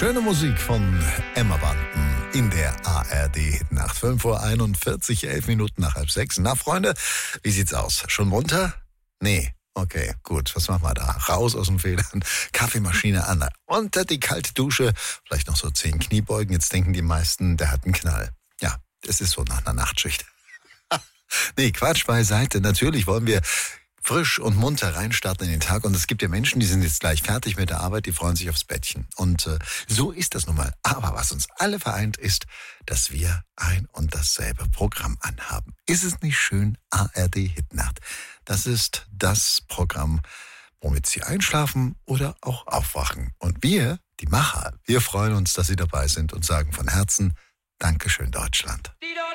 Schöne Musik von Emma Banden in der ARD nach 5:41 Uhr, 11 Minuten nach 5:30. Na, Freunde, wie sieht's aus? Schon munter? Nee. Okay, gut. Was machen wir da? Raus aus den Federn, Kaffeemaschine an, unter die kalte Dusche, vielleicht noch so 10 Kniebeugen. Jetzt denken die meisten, der hat einen Knall. Ja, das ist so nach einer Nachtschicht. Nee, Quatsch beiseite. Natürlich wollen wir frisch und munter reinstarten in den Tag. Und es gibt ja Menschen, die sind jetzt gleich fertig mit der Arbeit, die freuen sich aufs Bettchen. Und so ist das nun mal. Aber was uns alle vereint, ist, dass wir ein und dasselbe Programm anhaben. Ist es nicht schön? ARD Hitnacht. Das ist das Programm, womit Sie einschlafen oder auch aufwachen. Und wir, die Macher, wir freuen uns, dass Sie dabei sind und sagen von Herzen, Dankeschön, Deutschland.